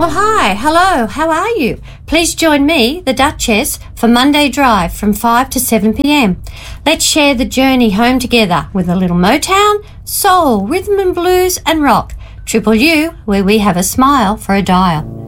Well, hi, hello, how are you? Please join me, the Duchess, for Monday Drive from 5 to 7 p.m. Let's share the journey home together with a little Motown, soul, rhythm and blues and rock. Triple U, where we have a smile for a dial.